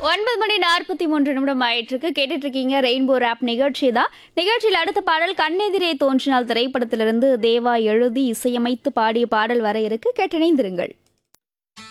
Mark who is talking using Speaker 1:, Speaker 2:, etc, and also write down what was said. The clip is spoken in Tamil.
Speaker 1: 9:43 ஆயிட்டிருக்கு. கேட்டுட்டு இருக்கீங்க ரெயின்போ ராப் நிகழ்ச்சி தான். நிகழ்ச்சியில் அடுத்த பாடல் கண்ணெதிரே தோன்றினால் திரைப்படத்திலிருந்து தேவா எழுதி இசையமைத்து பாடிய பாடல் வர இருக்கு. கேட்டிணைந்திருங்கள்.